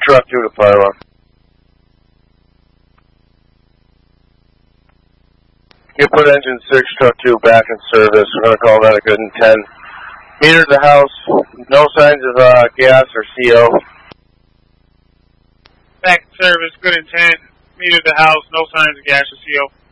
truck 2 to fire alarm. You put engine 6, truck 2 back in service. We're going to call that a good intent. Meter to the house, no signs of gas or CO. Back in service, good intent. Meter to the house, no signs of gas or CO.